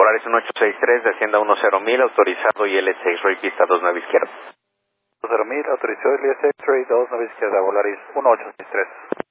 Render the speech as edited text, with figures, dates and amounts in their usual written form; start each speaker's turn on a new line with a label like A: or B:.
A: Volaris 1863, descienda 10.000, autorizado IL6, Roy pista 29 izquierda.
B: 10.000, autorizado IL6, Roy 29 izquierda, Volaris 1863.